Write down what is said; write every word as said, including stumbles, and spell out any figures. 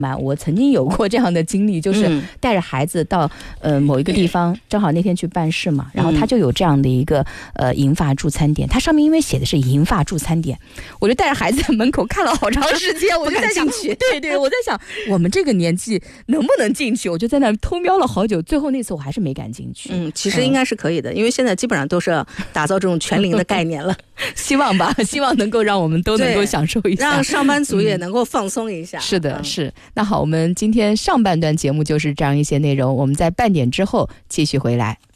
我曾经有过这样的经历，就是带着孩子到呃某一个地方，正好那天去办事嘛，然后他就有这样的一个呃银发助餐点，它上面因为写的是银发助餐点，我就带着孩子在门口看了好长时间，我就在想，对对，我在想我们这个年纪能不能进去，我就在那偷瞄了好久，最后那次我还是没敢进去。 嗯，其实应该是可以的，嗯、因为现在基本上都是打造这种全龄的概念了， 希望吧，希望能够让我们都能够享受一下， 让上班族也能够放松一下。 嗯、是的，嗯、是。那好，我们今天上半段节目就是这样一些内容，我们在半点之后继续回来。